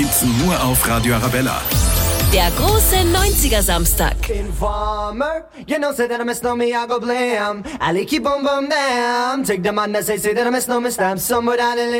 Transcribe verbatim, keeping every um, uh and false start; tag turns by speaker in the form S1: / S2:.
S1: Gibt's nur auf Radio Arabella.
S2: Der große neunziger-Samstag.
S3: Informer, you know, say that I miss no me, I go blam. I like keep boom boom damn. Take the man that say, say that I miss no me, stamp somewhere down in